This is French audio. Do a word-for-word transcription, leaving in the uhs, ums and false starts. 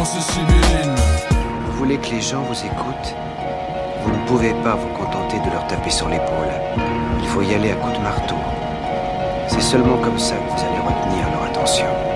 c'est sibylline. Vous voulez que les gens vous écoutent? Vous ne pouvez pas vous contenter de leur taper sur l'épaule. Il faut y aller à coups de marteau. C'est seulement comme ça que vous allez retenir leur attention.